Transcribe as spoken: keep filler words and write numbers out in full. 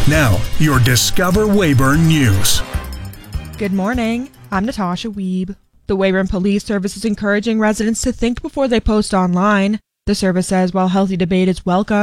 Now, your Discover Weyburn News. Good morning. I'm Natasha Wiebe. The Weyburn Police Service is encouraging residents to think before they post online. The service says while healthy debate is welcome,